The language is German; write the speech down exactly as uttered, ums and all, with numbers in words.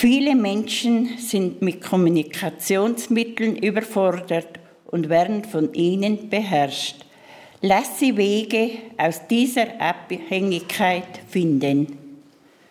Viele Menschen sind mit Kommunikationsmitteln überfordert und werden von ihnen beherrscht. Lass sie Wege aus dieser Abhängigkeit finden.